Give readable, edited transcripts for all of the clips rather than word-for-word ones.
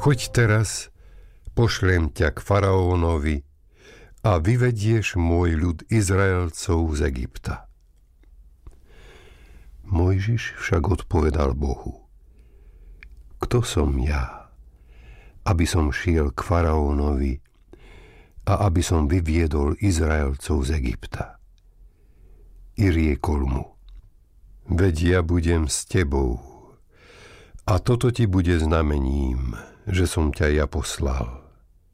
Choď teraz, pošlem ťa k faraónovi a vyvedieš môj ľud Izraelcov z Egypta. Mojžiš však odpovedal Bohu: Kto som ja, aby som šiel k faraónovi a aby som vyviedol Izraelcov z Egypta? I riekol mu: Veď ja budem s tebou, a toto ti bude znamením, že som ťa ja poslal.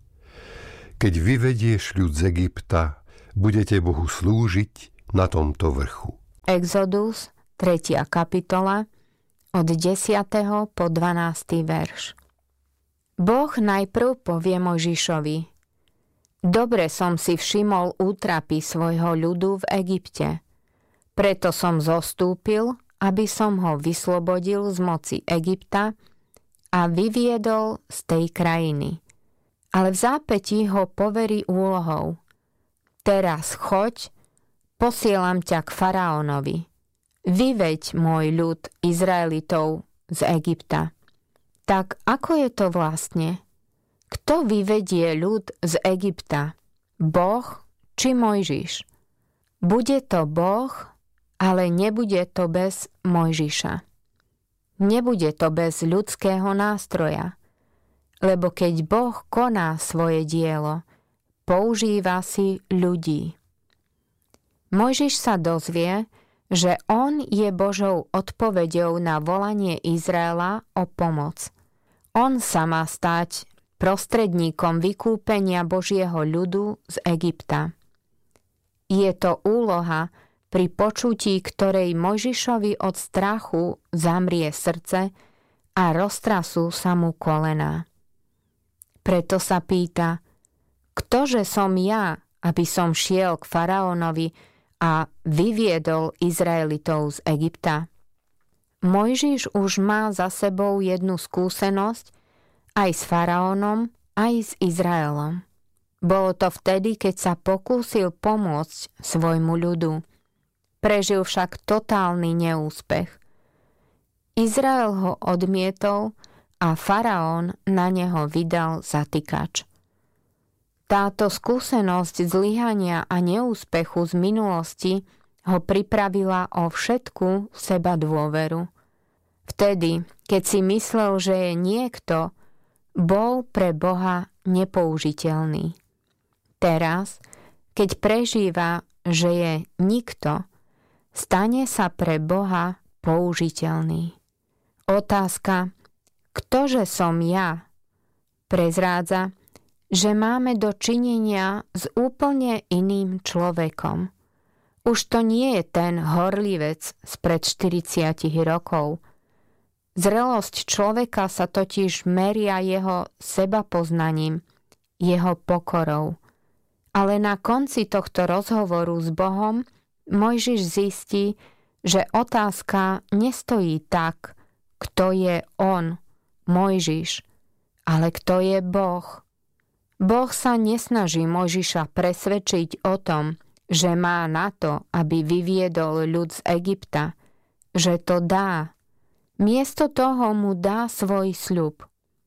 Keď vyvedieš ľud z Egypta, budete Bohu slúžiť na tomto vrchu. Exodus, 3. kapitola, od 10. po 12. verš. Boh najprv povie Mojžišovi: Dobre som si všimol útrapy svojho ľudu v Egypte. Preto som zostúpil, aby som ho vyslobodil z moci Egypta a vyviedol z tej krajiny. Ale v zápätí ho poverí úlohou: Teraz choď, posielam ťa k faraónovi. Vyveď môj ľud Izraelitov z Egypta. Tak ako je to vlastne? Kto vyvedie ľud z Egypta? Boh či Mojžiš? Bude to Boh, ale nebude to bez Mojžiša. Nebude to bez ľudského nástroja, lebo keď Boh koná svoje dielo, používa si ľudí. Mojžiš sa dozvie, že on je Božou odpoveďou na volanie Izraela o pomoc. On sa má stať prostredníkom vykúpenia Božieho ľudu z Egypta. Je to úloha, pri počutí ktorej Mojžišovi od strachu zamrie srdce a roztrasú sa mu kolená. Preto sa pýta: Ktože som ja, aby som šiel k faraónovi a vyviedol Izraelitov z Egypta? Mojžiš už má za sebou jednu skúsenosť aj s faraónom, aj s Izraelom. Bolo to vtedy, keď sa pokúsil pomôcť svojmu ľudu. Prežil však totálny neúspech. Izrael ho odmietol a faraón na neho vydal zatykač. Táto skúsenosť zlyhania a neúspechu z minulosti ho pripravila o všetku seba dôveru. Vtedy, keď si myslel, že je niekto, bol pre Boha nepoužiteľný. Teraz, keď prežíva, že je nikto, stane sa pre Boha použiteľný. Otázka: Ktože som ja? Prezrádza, že máme dočinenia s úplne iným človekom. Už to nie je ten horlivec spred 40 rokov. Zrelosť človeka sa totiž meria jeho sebapoznaním, jeho pokorou. Ale na konci tohto rozhovoru s Bohom Mojžiš zistí, že otázka nestojí tak, kto je on, Mojžiš, ale kto je Boh. Boh sa nesnaží Mojžiša presvedčiť o tom, že má na to, aby vyviedol ľud z Egypta, že to dá. Miesto toho mu dá svoj sľub: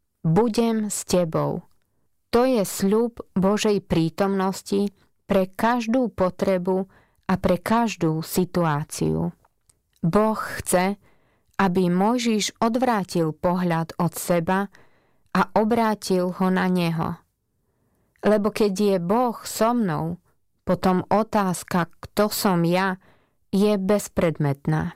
Budem s tebou. To je sľub Božej prítomnosti pre každú potrebu a pre každú situáciu. Boh chce, aby Mojžiš odvrátil pohľad od seba a obrátil ho na neho. Lebo keď je Boh so mnou, potom otázka, kto som ja, je bezpredmetná.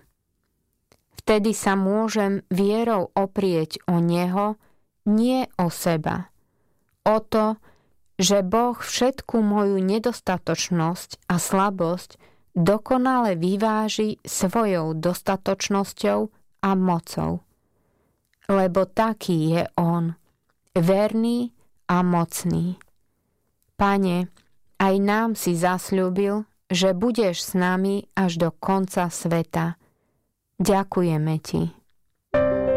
Vtedy sa môžem vierou oprieť o neho, nie o seba. O to, že Boh všetku moju nedostatočnosť a slabosť dokonale vyváži svojou dostatočnosťou a mocou. Lebo taký je on, verný a mocný. Pane, aj nám si zasľúbil, že budeš s nami až do konca sveta. Ďakujeme ti.